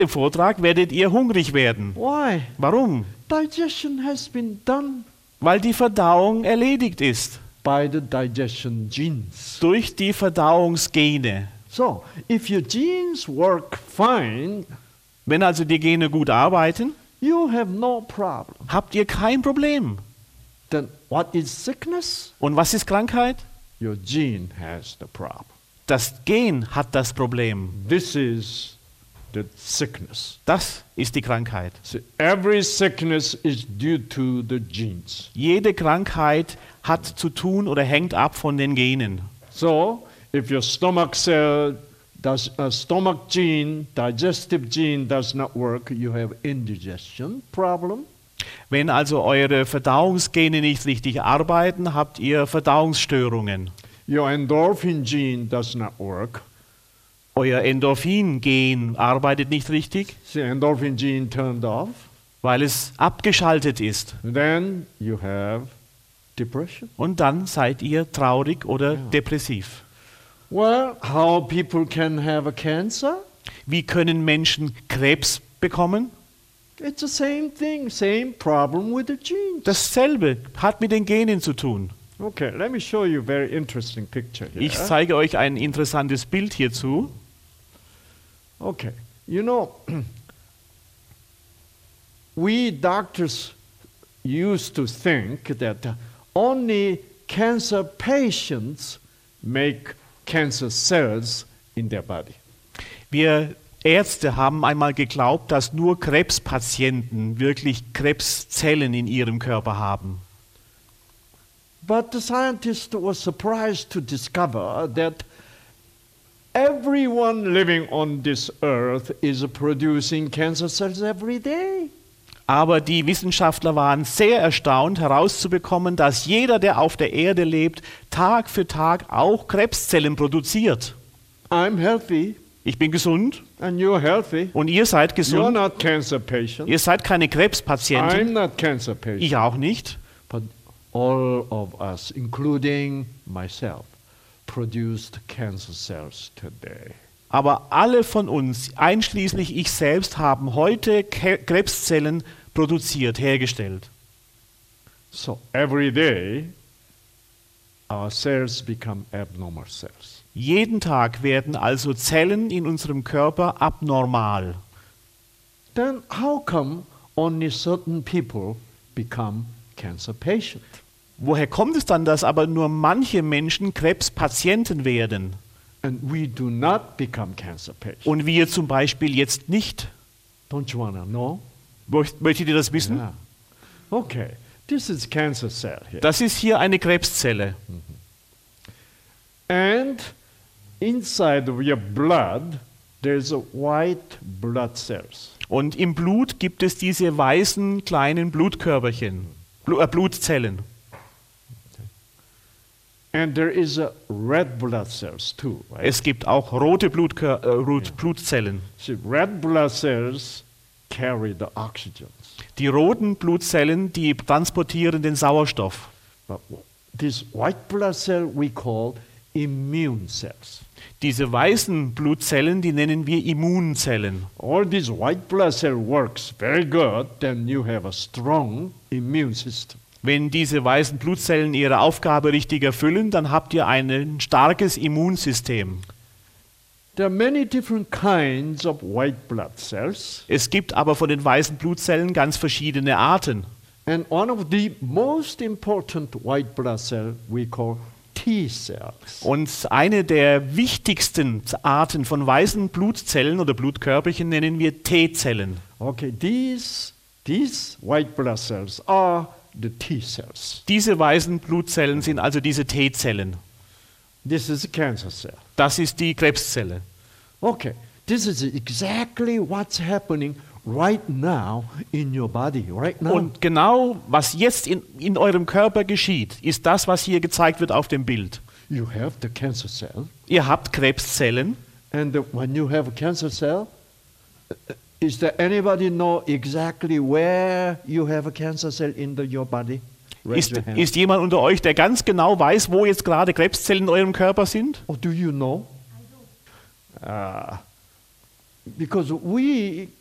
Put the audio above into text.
im Vortrag werdet ihr hungrig werden. Why? Warum? Digestion has been done Weil die Verdauung erledigt ist. by the digestion genes. Durch die Verdauungsgene. So, if your genes work fine, Wenn also die Gene gut arbeiten, you have no problem. habt ihr kein Problem. Then what is sickness? Und was ist Krankheit? Your gene has the problem. Das Gen hat das Problem. This is the sickness. Das ist die Krankheit. See, every sickness is due to the genes. Jede Krankheit hat zu tun oder hängt ab von den Genen. So, if your stomach cell stomach gene, digestive gene does not work, you have indigestion problem. Wenn also eure Verdauungsgene nicht richtig arbeiten, habt ihr Verdauungsstörungen. Your endorphin gene does not work. Euer Endorphin-Gen arbeitet nicht richtig, See, endorphin gene turned off. weil es abgeschaltet ist. Then you have depression. Und dann seid ihr traurig oder depressiv. Well, how people can have a cancer? Wie können Menschen Krebs bekommen? It's the same thing, same problem with the genes. Dasselbe hat mit den Genen zu tun. Okay, let me show you a very interesting picture here. Ich zeige euch ein interessantes Bild hierzu. Okay, you know, we doctors used to think that only cancer patients make cancer cells in their body. Wir Ärzte haben einmal geglaubt, dass nur Krebspatienten wirklich Krebszellen in ihrem Körper haben. But the scientists were surprised to discover that everyone living on this earth is producing cancer cells every day. Aber die Wissenschaftler waren sehr erstaunt herauszubekommen, dass jeder, der auf der Erde lebt, Tag für Tag auch Krebszellen produziert. I'm healthy Ich bin gesund and you're healthy. und ihr seid You're gesund. not cancer patients. Ihr seid keine I'm Krebspatienten. not cancer patient. Ich auch nicht. But all of us, including myself, produced cancer cells today. Aber alle von uns, einschließlich ich selbst, haben heute Krebszellen produziert, hergestellt. So every day, our cells become abnormal cells. Jeden Tag werden also Zellen in unserem Körper abnormal. Then how come only certain people become cancer patient? Woher kommt es dann, dass aber nur manche Menschen Krebspatienten werden And we do not become cancer patients. und wir zum Beispiel jetzt nicht? Don't you want to know? Möchtet ihr das wissen? Yeah. Okay, this is cancer cell here. Das ist hier eine Krebszelle. And inside of your blood, there's a white blood cells. Und im Blut gibt es diese weißen kleinen Blutkörperchen, Blutzellen. And there is a red blood cells too, right? Es gibt auch rote Blutzellen. See, red blood cells carry the oxygen. Die roten Blutzellen, die transportieren den Sauerstoff. But this white blood cell we call immune cells. Diese weißen Blutzellen, die nennen wir Immunzellen. All this white blood cell works very good, then you have a strong immune system. Wenn diese weißen Blutzellen ihre Aufgabe richtig erfüllen, dann habt ihr ein starkes Immunsystem. There are many different kinds of white blood cells, Es gibt aber von den weißen Blutzellen ganz verschiedene Arten. and one of the most important white blood cell we call T cells. Und eine der wichtigsten Arten von weißen Blutzellen oder Blutkörperchen nennen wir T-Zellen. Okay, these white blood cells are the T cells. Diese weißen Blutzellen sind also diese T-Zellen. This is a cancer cell. Das ist die Krebszelle. Okay, this is exactly what's happening right now in your body, right now. Und genau was jetzt in eurem Körper geschieht, ist das, was hier gezeigt wird auf dem Bild. You have the cancer cell, Ihr habt Krebszellen and when you have a cancer cell, is there anybody know exactly where you have a cancer cell in your body? Raise your hand. Ist jemand unter euch, der ganz genau weiß, wo jetzt gerade Krebszellen in eurem Körper sind? Oh, do you know? Because we